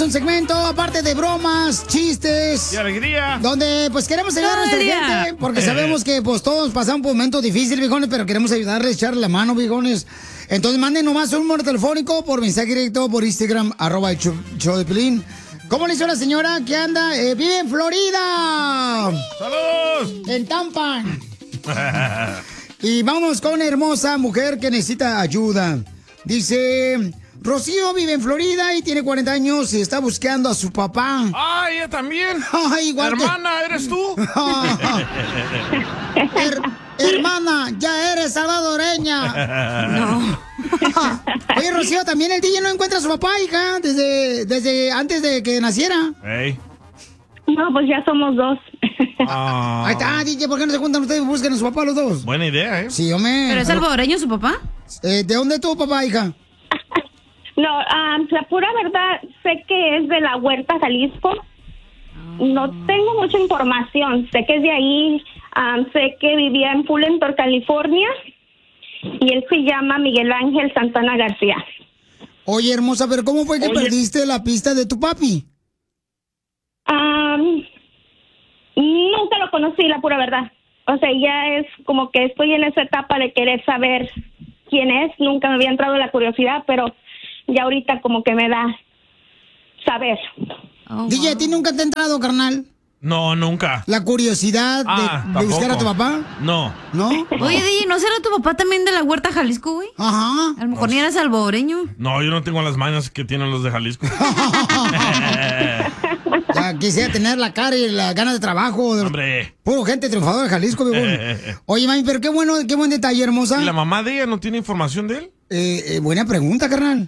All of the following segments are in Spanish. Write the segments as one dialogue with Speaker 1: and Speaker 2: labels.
Speaker 1: un segmento, aparte de bromas, chistes.
Speaker 2: Y alegría.
Speaker 1: Donde, pues, queremos ayudar a nuestra gente. Porque sabemos que, pues, todos pasamos por momentos difíciles, viejones, pero queremos ayudarles, echarle la mano, viejones. Entonces, manden nomás un número telefónico por mensaje directo, por Instagram, @show de Piolín. ¿Cómo le hizo la señora que anda? Vive en Florida.
Speaker 2: ¡Saludos!
Speaker 1: En Tampa. Y vamos con una hermosa mujer que necesita ayuda. Dice, Rocío vive en Florida y tiene 40 años y está buscando a su papá.
Speaker 2: ¡Ah, ella también!
Speaker 1: Ay, igual
Speaker 2: Hermana, ¿eres tú?
Speaker 1: Hermana, ya eres salvadoreña. No. Oye, Rocío, también el DJ no encuentra a su papá, hija, desde antes de que naciera.
Speaker 2: Hey.
Speaker 3: No, pues ya somos dos.
Speaker 1: Ahí está, DJ, ¿por qué no se juntan ustedes y buscan a su papá los dos?
Speaker 2: Buena idea, ¿eh?
Speaker 1: Sí, hombre.
Speaker 4: ¿Pero es salvadoreño su papá?
Speaker 1: ¿De dónde es tu papá, hija?
Speaker 3: No, la pura verdad, sé que es de la Huerta, Jalisco. No tengo mucha información. Sé que es de ahí. Sé que vivía en Fullerton, California. Y él se llama Miguel Ángel Santana García.
Speaker 1: Oye, hermosa, pero ¿cómo fue que perdiste la pista de tu papi?
Speaker 3: Nunca lo conocí, la pura verdad. O sea, ya es como que estoy en esa etapa de querer saber quién es. Nunca me había entrado la curiosidad, pero ya ahorita como que me da saber.
Speaker 1: DJ, ¿a ti nunca te ha entrado, carnal?
Speaker 2: No, nunca.
Speaker 1: ¿La curiosidad de buscar a tu papá?
Speaker 2: No.
Speaker 1: ¿No?
Speaker 4: Oye, DJ, ¿no será tu papá también de la Huerta, Jalisco, güey?
Speaker 1: Ajá.
Speaker 4: A lo mejor ni era salvadoreño.
Speaker 2: No, yo no tengo las mañas que tienen los de Jalisco.
Speaker 1: Ya quisiera tener la cara y las ganas de trabajo.
Speaker 2: Hombre.
Speaker 1: Puro gente triunfadora de Jalisco, viejo. Oye, mami, pero qué buen detalle, hermosa.
Speaker 2: ¿Y la mamá de ella no tiene información de él?
Speaker 1: Buena pregunta, carnal.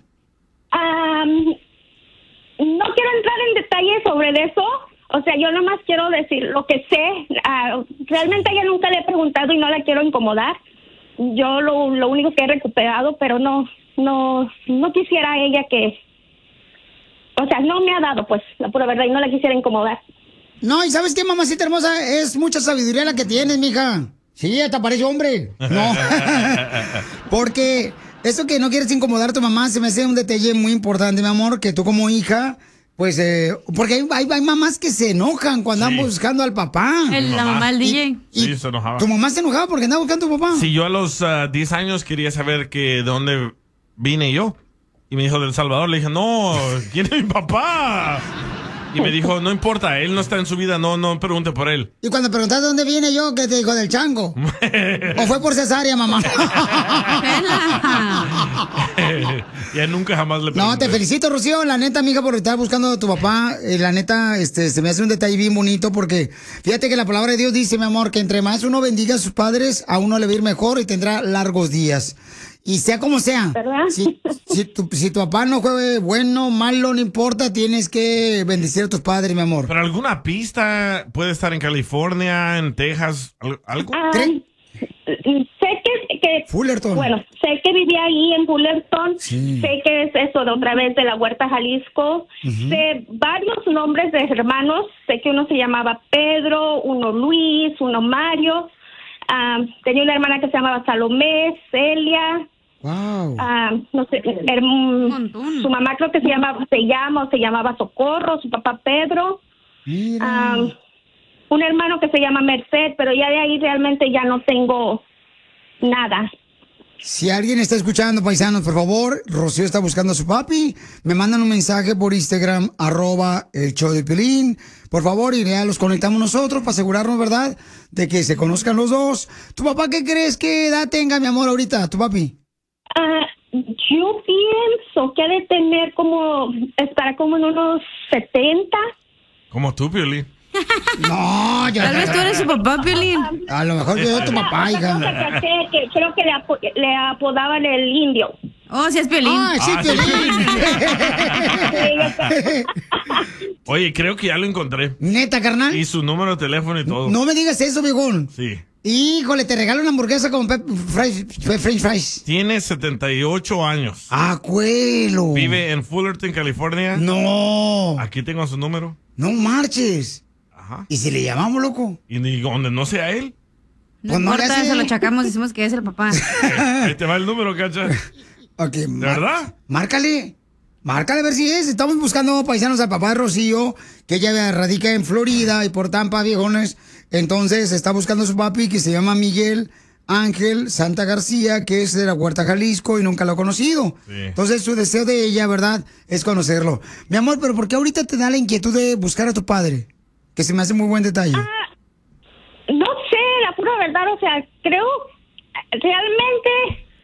Speaker 3: No quiero entrar en detalles sobre eso. O sea, yo nomás quiero decir lo que sé. Realmente a ella nunca le he preguntado y no la quiero incomodar. Yo lo único que he recuperado, pero no quisiera ella que... O sea, no me ha dado, pues, la pura verdad, y no la quisiera incomodar.
Speaker 1: No, ¿y sabes qué, mamacita hermosa? Es mucha sabiduría la que tienes, mija. Sí, hasta parece hombre. No. Porque eso que no quieres incomodar a tu mamá se me hace un detalle muy importante, mi amor, que tú como hija... Pues, porque hay mamás que se enojan cuando andan buscando al papá.
Speaker 4: La mamá del DJ.
Speaker 2: Sí, se enojaba.
Speaker 1: ¿Tu mamá se enojaba porque andaba buscando a tu papá?
Speaker 2: Sí, yo a los 10 años quería saber de dónde vine yo. Y me dijo, del Salvador. Le dije, no, ¿quién es mi papá? Y me dijo, no importa, él no está en su vida, no pregunte por él.
Speaker 1: Y cuando preguntaste de dónde viene yo, ¿qué te dijo? ¿Del chango? ¿O fue por cesárea, mamá?
Speaker 2: Ya nunca jamás le pregunté.
Speaker 1: No, te felicito, Rocío, la neta, amiga, por estar buscando a tu papá. La neta, se me hace un detalle bien bonito porque fíjate que la palabra de Dios dice, mi amor, que entre más uno bendiga a sus padres, a uno le va a ir mejor y tendrá largos días. Y sea como sea,
Speaker 3: ¿verdad?
Speaker 1: Si tu papá no juegue bueno, malo, no importa, tienes que bendecir a tus padres, mi amor.
Speaker 2: ¿Pero alguna pista? ¿Puede estar en California, en Texas, algo?
Speaker 3: Sé que
Speaker 1: Fullerton.
Speaker 3: Bueno, sé que vivía ahí en Fullerton.
Speaker 1: Sí.
Speaker 3: Sé que es eso de otra vez de la Huerta, Jalisco. Sé varios nombres de hermanos. Sé que uno se llamaba Pedro, uno Luis, uno Mario. Tenía una hermana que se llamaba Salomé, Celia.
Speaker 1: Wow.
Speaker 3: No sé, su mamá creo que se llamaba Socorro, su papá Pedro.
Speaker 1: Mira.
Speaker 3: Un hermano que se llama Merced, pero ya de ahí realmente ya no tengo nada.
Speaker 1: Si alguien está escuchando, paisanos, por favor, Rocío está buscando a su papi. Me mandan un mensaje por Instagram, @elshowdepiolín. Por favor, y ya los conectamos nosotros para asegurarnos, ¿verdad?, de que se conozcan los dos. ¿Tu papá qué crees que edad tenga, mi amor, ahorita, tu papi?
Speaker 3: Yo pienso que ha de tener estará como en unos 70.
Speaker 2: Como tú, Piolín.
Speaker 1: No, ya.
Speaker 4: Tal vez tú eres su papá, Piolín.
Speaker 1: A lo mejor yo tu papá, hija.
Speaker 3: Que creo que le apodaban el indio.
Speaker 4: Oh, sí es Piolín.
Speaker 1: Sí, Piolín.
Speaker 2: Oye, creo que ya lo encontré.
Speaker 1: ¿Neta, carnal?
Speaker 2: Y su número de teléfono y todo.
Speaker 1: No me digas eso, viejón.
Speaker 2: Sí.
Speaker 1: Híjole, te regalo una hamburguesa con french fries.
Speaker 2: Tiene 78 años.
Speaker 1: ¡Acuelo!
Speaker 2: Vive en Fullerton, California.
Speaker 1: No.
Speaker 2: Aquí tengo su número.
Speaker 1: No marches.
Speaker 2: Ajá.
Speaker 1: ¿Y si le llamamos, loco?
Speaker 2: Y donde no sea él.
Speaker 4: No
Speaker 1: Pues no le
Speaker 4: importa,
Speaker 1: hace-
Speaker 4: se lo chacamos, decimos que es el papá.
Speaker 2: Ahí te va el número, cacha.
Speaker 1: Ok,
Speaker 2: ¿De verdad?
Speaker 1: Márcale. Márcale a ver si es. Estamos buscando paisanos al papá de Rocío, que ella radica en Florida y por Tampa, viejones. Entonces está buscando a su papi, que se llama Miguel Ángel Santa García, que es de la Huerta, Jalisco, y nunca lo ha conocido.
Speaker 2: Sí.
Speaker 1: Entonces su deseo de ella, ¿verdad?, es conocerlo. Mi amor, pero ¿por qué ahorita te da la inquietud de buscar a tu padre? Que se me hace muy buen detalle.
Speaker 3: No sé, la pura verdad, o sea, creo realmente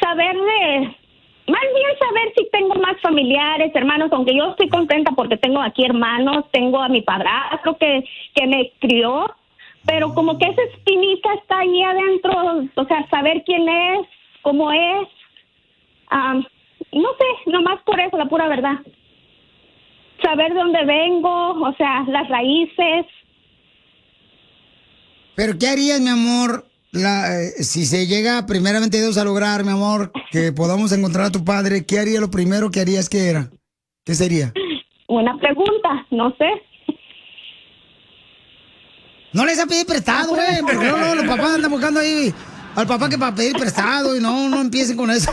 Speaker 3: más bien saber si tengo más familiares, hermanos, aunque yo estoy contenta porque tengo aquí hermanos, tengo a mi padrastro que me crió, pero como que esa espinita está ahí adentro, o sea, saber quién es, cómo es, no sé, nomás por eso, la pura verdad. Saber de dónde vengo, o sea, las raíces.
Speaker 1: Pero ¿qué harías, mi amor, si se llega primeramente Dios a lograr, mi amor, que podamos encontrar a tu padre? ¿Qué haría lo primero que harías que era? ¿Qué sería?
Speaker 3: Una pregunta, no sé.
Speaker 1: No les ha pedido prestado, güey, porque no, los papás andan buscando ahí al papá que para pedir prestado y no empiecen con eso.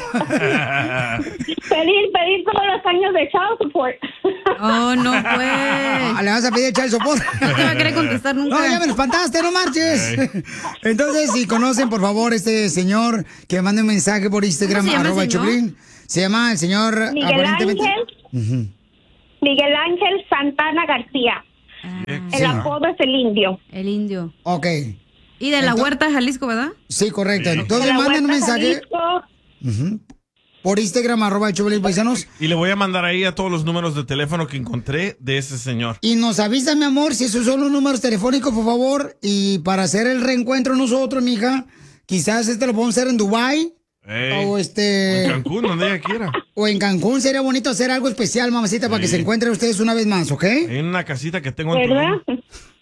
Speaker 3: Pedir todos los años de child support.
Speaker 4: Oh, no, pues.
Speaker 1: Le vas a pedir child support.
Speaker 4: No te va a querer contestar nunca.
Speaker 1: No, ya me lo espantaste, no marches. Entonces, si conocen, por favor, este señor, que mande un mensaje por Instagram,
Speaker 4: ¿Cómo se llama el señor?
Speaker 1: @Choplin. Se llama el señor...
Speaker 3: Miguel Ángel.
Speaker 1: Ujú.
Speaker 3: Miguel Ángel Santana García. El apodo es el Indio.
Speaker 4: El indio.
Speaker 1: Ok.
Speaker 4: Y de la Huerta, Jalisco, ¿verdad?
Speaker 1: Sí, correcto.
Speaker 2: Sí.
Speaker 1: Entonces,
Speaker 3: De la
Speaker 1: manden un
Speaker 3: Huerta,
Speaker 1: mensaje
Speaker 3: Jalisco.
Speaker 1: por Instagram, @Choplin Paisanos.
Speaker 2: Y le voy a mandar ahí a todos los números de teléfono que encontré de ese señor.
Speaker 1: Y nos avisa, mi amor, si esos son los números telefónicos, por favor. Y para hacer el reencuentro nosotros, mija, quizás lo podemos hacer en Dubái.
Speaker 2: Ey,
Speaker 1: O
Speaker 2: en Cancún, donde ella quiera.
Speaker 1: O en Cancún. Sería bonito hacer algo especial, mamacita, para que se encuentren ustedes una vez más, ¿ok?
Speaker 2: En una casita que tengo en
Speaker 3: ¿Verdad?
Speaker 2: Tulum.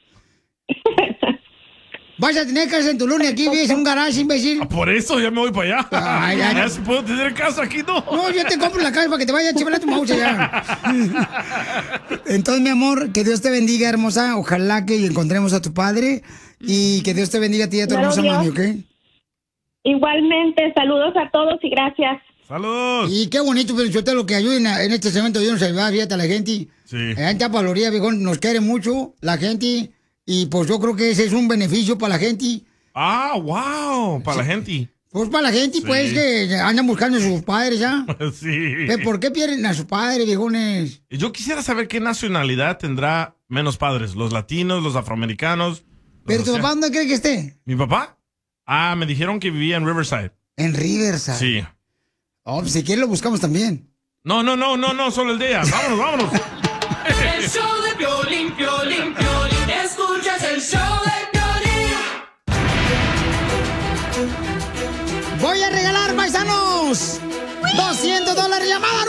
Speaker 1: Vas a tener casa en Tulum y aquí vives en un garage, imbécil.
Speaker 2: Por eso ya me voy para allá.
Speaker 1: Ay, ay,
Speaker 2: ya
Speaker 1: ay.
Speaker 2: si puedo tener casa aquí, no.
Speaker 1: No, yo te compro la casa para que te vaya a chivar a tu mouse ya. Entonces, mi amor, que Dios te bendiga, hermosa. Ojalá que encontremos a tu padre. Y que Dios te bendiga a ti y a tu
Speaker 3: Claro,
Speaker 1: hermosa
Speaker 3: Dios.
Speaker 1: mami, ¿ok?
Speaker 3: Igualmente, saludos a todos y gracias.
Speaker 2: Saludos.
Speaker 1: Y qué bonito, pero yo te lo que ayuden en este segmento de nos ayudar, fíjate, a la gente.
Speaker 2: Sí.
Speaker 1: En Tapaloría, viejón, nos quiere mucho la gente. Y pues yo creo que ese es un beneficio para la gente.
Speaker 2: Ah, wow. Para la gente.
Speaker 1: Pues para la gente,
Speaker 2: Sí.
Speaker 1: pues, que andan buscando a sus padres, ¿ya?
Speaker 2: Sí.
Speaker 1: ¿Por qué pierden a sus padres, viejones?
Speaker 2: Yo quisiera saber qué nacionalidad tendrá menos padres. Los latinos, los afroamericanos.
Speaker 1: ¿Pero tu
Speaker 2: los
Speaker 1: papá dónde cree que esté?
Speaker 2: ¿Mi papá? Ah, me dijeron que vivía en Riverside.
Speaker 1: En Riverside.
Speaker 2: Sí.
Speaker 1: Oh, pues si quieres lo buscamos también.
Speaker 2: No, solo el de ella. Vámonos.
Speaker 5: El show de Piolín, Piolín, Piolín. Escuchas el show de Piolín.
Speaker 1: Voy a regalar, paisanos, $200. ¡Llamada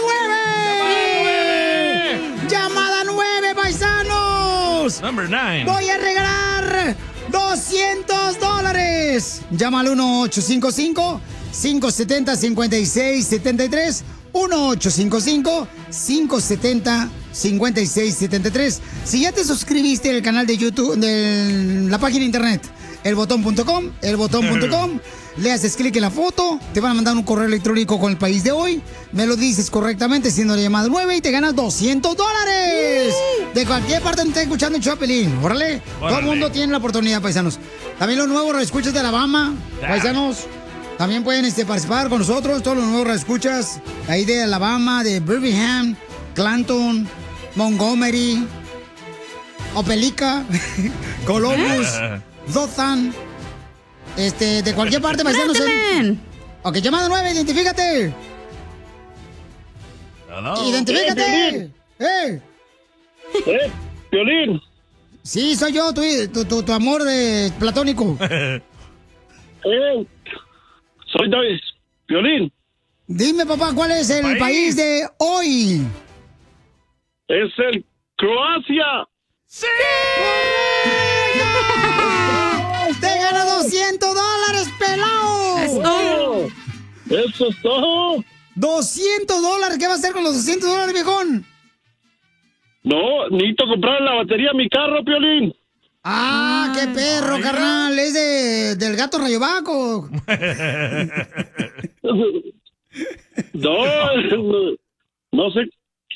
Speaker 1: 9! ¡Llamada 9, paisanos!
Speaker 2: Number 9.
Speaker 1: Voy a regalar $200. Llama al 1-855-570-5673. 1-855-570-5673. Si ya te suscribiste al canal de YouTube, de la página de internet, elbotón.com, le haces clic en la foto, te van a mandar un correo electrónico con el país de hoy, me lo dices correctamente siendo la llamada 9 y te ganas $200. De cualquier parte donde estés escuchando el Chopelín. Órale. Todo el mundo tiene la oportunidad, paisanos. También los nuevos escuchas de Alabama, paisanos. También pueden participar con nosotros, todos los nuevos escuchas ahí de Alabama, de Birmingham, Clanton, Montgomery, Opelika, Columbus, Dothan, de cualquier parte, paisanos. Ok, llamada 9, identifícate.
Speaker 2: Hello.
Speaker 1: Identifícate.
Speaker 6: Piolín.
Speaker 1: Sí, soy yo, tu amor platónico.
Speaker 6: Soy David. Piolín.
Speaker 1: Dime, papá, ¿cuál es el país de hoy?
Speaker 6: Es el Croacia.
Speaker 2: ¡Sí!
Speaker 1: ¡Te gana $200, pelao!
Speaker 6: Eso es todo.
Speaker 1: $200, ¿qué va a hacer con los $200, viejón?
Speaker 6: No, necesito comprar la batería a mi carro, Piolín.
Speaker 1: Ah, qué perro, carnal. Es del gato Rayovaco.
Speaker 6: No sé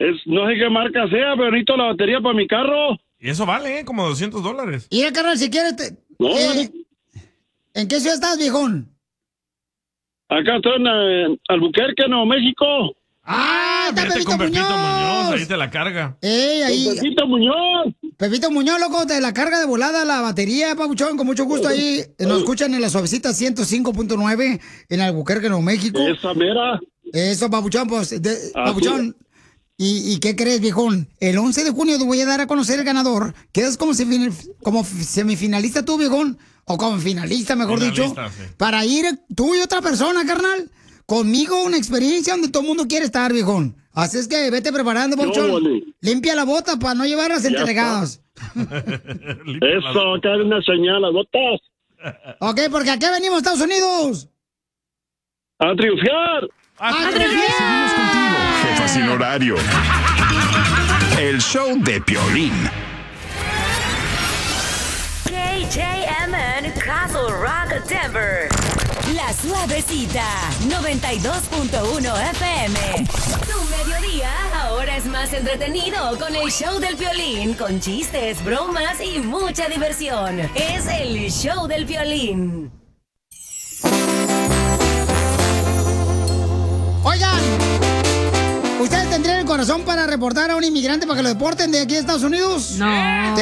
Speaker 6: No sé qué marca sea, pero necesito la batería para mi carro.
Speaker 2: Y eso vale, como $200.
Speaker 1: Y carnal, si quieres...
Speaker 6: No,
Speaker 1: ¿En qué ciudad estás, viejón?
Speaker 6: acá estoy en Albuquerque, Nuevo México.
Speaker 1: ¡Ah! ¡Está
Speaker 2: Vete
Speaker 1: Pepito
Speaker 2: con Pepito Muñoz,
Speaker 1: Muñoz!
Speaker 2: ahí te la carga.
Speaker 1: Ahí...
Speaker 6: Pepito Muñoz.
Speaker 1: Pepito Muñoz, loco, te la carga de volada la batería, papuchón, con mucho gusto ahí. Nos escuchan en la suavecita 105.9 en Albuquerque, Nuevo México.
Speaker 6: Esa mera.
Speaker 1: Eso, papuchón, pues, papuchón. ¿Y qué crees, viejón? El 11 de junio te voy a dar a conocer el ganador. Quedas como semifinalista tú, viejón. O como finalista, mejor dicho.
Speaker 2: Sí.
Speaker 1: Para ir tú y otra persona, carnal. Conmigo una experiencia donde todo el mundo quiere estar, viejón. Así es que vete preparando, papuchón. Limpia la bota para no llevar las entregadas.
Speaker 6: Eso, acá hay una señal, las botas.
Speaker 1: Ok, porque aquí venimos, Estados Unidos.
Speaker 6: A triunfar.
Speaker 7: Seguimos contigo, jefa sin horario. El show de Piolín.
Speaker 8: KJMN Castle Rock, Denver. La Suavecita, 92.1 FM. Tu mediodía ahora es más entretenido con el show del Piolín, con chistes, bromas y mucha diversión. Es el show del Piolín.
Speaker 1: Oigan, ¿ustedes tendrían el corazón para reportar a un inmigrante para que lo deporten de aquí a Estados Unidos?
Speaker 4: No.